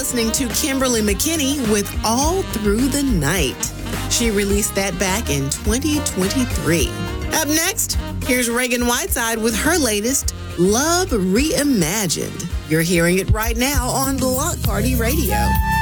listening to Kimberly McKinney with All Through the Night. She released that back in 2023. Up next, here's Reagan Whiteside with her latest, Love Reimagined. You're hearing it right now on Block Party Radio.